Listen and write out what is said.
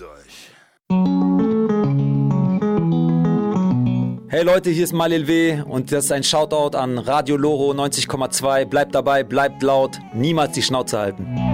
euch. Hey Leute, hier ist Malil W. und das ist ein Shoutout an Radio Loro 90,2. Bleibt dabei, bleibt laut, niemals die Schnauze halten.